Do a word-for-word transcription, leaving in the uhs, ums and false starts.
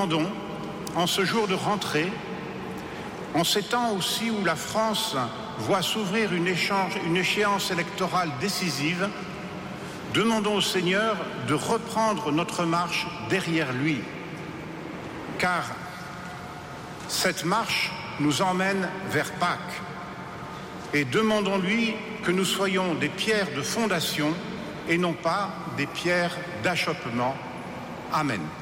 Demandons, en ce jour de rentrée, en ces temps aussi où la France voit s'ouvrir une, échange, une échéance électorale décisive, demandons au Seigneur de reprendre notre marche derrière lui, car cette marche nous emmène vers Pâques. Et demandons-lui que nous soyons des pierres de fondation et non pas des pierres d'achoppement. Amen.